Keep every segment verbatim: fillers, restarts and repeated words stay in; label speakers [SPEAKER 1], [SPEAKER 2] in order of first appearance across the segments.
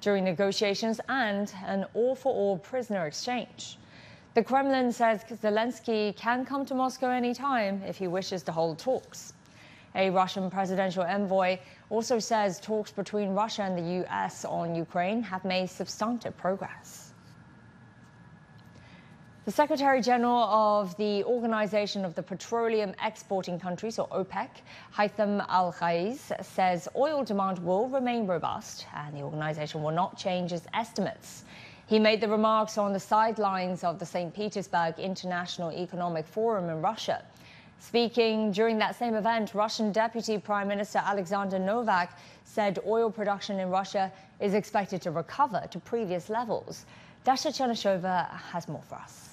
[SPEAKER 1] during negotiations and an all-for-all prisoner exchange. The Kremlin says Zelensky can come to Moscow anytime if he wishes to hold talks. A Russian presidential envoy also says talks between Russia and the U S on Ukraine have made substantive progress. The Secretary General of the Organization of the Petroleum Exporting Countries, or OPEC, Haytham Al-Ghais, says oil demand will remain robust and the organization will not change its estimates. He made the remarks on the sidelines of the Saint Petersburg International Economic Forum in Russia. Speaking during that same event, Russian Deputy Prime Minister Alexander Novak said oil production in Russia is expected to recover to previous levels. Dasha Chernyshova has more for us.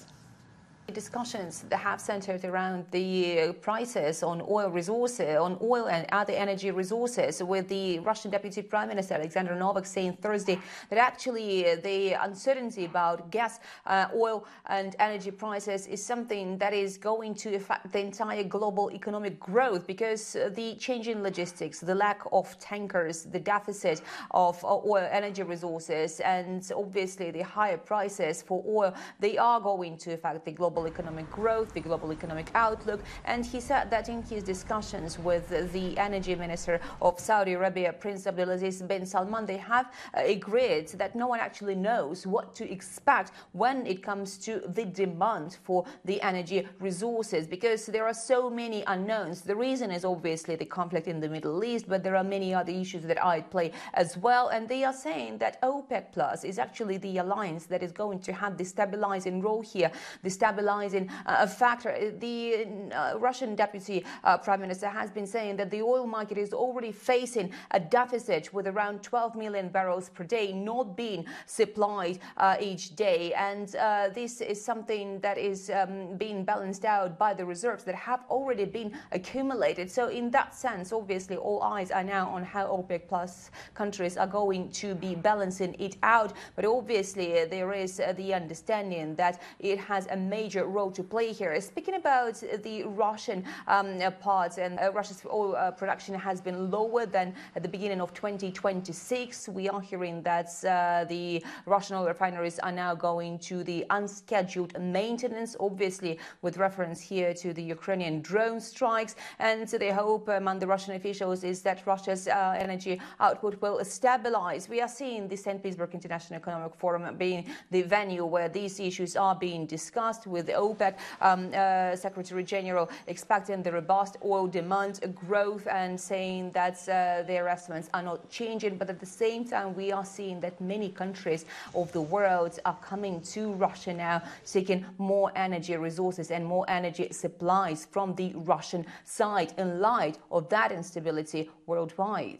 [SPEAKER 2] Discussions that have centered around the prices on oil resources, on oil and other energy resources, with the Russian Deputy Prime Minister Alexander Novak saying Thursday that actually the uncertainty about gas, uh, oil and energy prices is something that is going to affect the entire global economic growth, because the change in logistics, the lack of tankers, the deficit of oil energy resources, and obviously the higher prices for oil, they are going to affect the global economic growth, the global economic outlook. And he said that in his discussions with the energy minister of Saudi Arabia, Prince Abdulaziz bin Salman, they have agreed that no one actually knows what to expect when it comes to the demand for the energy resources, because there are so many unknowns. The reason is obviously the conflict in the Middle East, but there are many other issues that are at play as well. And they are saying that OPEC Plus is actually the alliance that is going to have the stabilizing role here, the stabilizing a factor. The uh, Russian Deputy uh, Prime Minister has been saying that the oil market is already facing a deficit with around twelve million barrels per day not being supplied uh, each day. And uh, this is something that is um, being balanced out by the reserves that have already been accumulated. So in that sense, obviously, all eyes are now on how OPEC Plus countries are going to be balancing it out. But obviously, uh, there is uh, the understanding that it has a major role to play here. Speaking about the Russian um, parts, and uh, Russia's oil uh, production has been lower than at the beginning of twenty twenty-six. We are hearing that uh, the Russian oil refineries are now going to the unscheduled maintenance, obviously with reference here to the Ukrainian drone strikes. And the hope among the Russian officials is that Russia's uh, energy output will stabilize. We are seeing the Saint Petersburg International Economic Forum being the venue where these issues are being discussed, with the OPEC um, uh, Secretary General expecting the robust oil demand growth and saying that uh, their estimates are not changing. But at the same time, we are seeing that many countries of the world are coming to Russia now, seeking more energy resources and more energy supplies from the Russian side in light of that instability worldwide.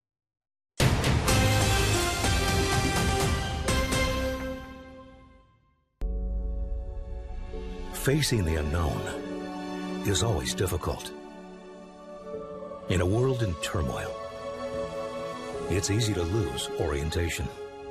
[SPEAKER 3] Facing the unknown is always difficult. In a world in turmoil, it's easy to lose orientation.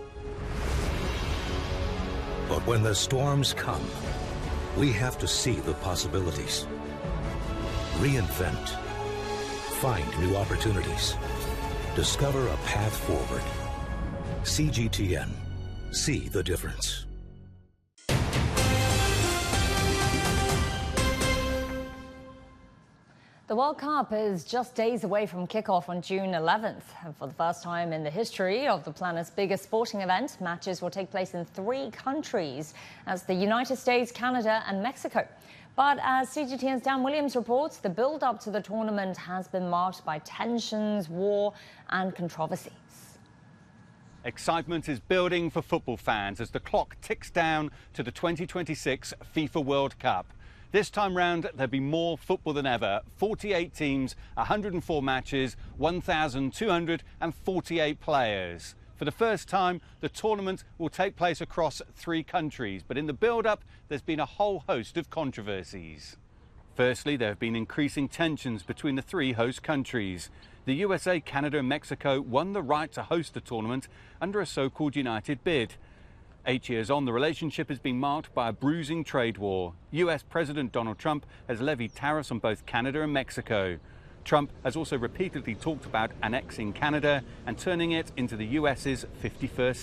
[SPEAKER 3] But when the storms come, we have to see the possibilities, reinvent, find new opportunities, discover a path forward. C G T N. See the difference.
[SPEAKER 1] The World Cup is just days away from kickoff on June eleventh. And for the first time in the history of the planet's biggest sporting event, matches will take place in three countries. That's the United States, Canada and Mexico. But as C G T N's Dan Williams reports, the build-up to the tournament has been marked by tensions, war and controversies.
[SPEAKER 4] Excitement is building for football fans as the clock ticks down to the twenty twenty-six FIFA World Cup. This time round, there'll be more football than ever. forty-eight teams, one hundred and four matches, one thousand two hundred forty-eight players. For the first time, the tournament will take place across three countries. But in the build-up, there's been a whole host of controversies. Firstly, there have been increasing tensions between the three host countries. The U S A, Canada and Mexico won the right to host the tournament under a so-called united bid. Eight years on, the relationship has been marked by a bruising trade war. U S President Donald Trump has levied tariffs on both Canada and Mexico. Trump has also repeatedly talked about annexing Canada and turning it into the U S's fifty-first